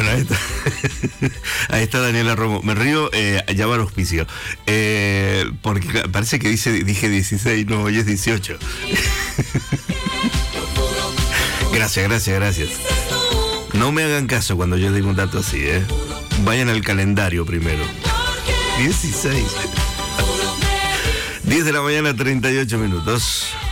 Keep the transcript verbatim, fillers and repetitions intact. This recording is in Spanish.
Bueno, ahí está, ahí está Daniela Romo. Me río, eh, ya va al auspicio. Eh, porque parece que dice, dije dieciséis, no, hoy es dieciocho. Gracias, gracias, gracias. No me hagan caso cuando yo digo un dato así, ¿eh? Vayan al calendario primero. dieciséis. diez de la mañana, treinta y ocho minutos.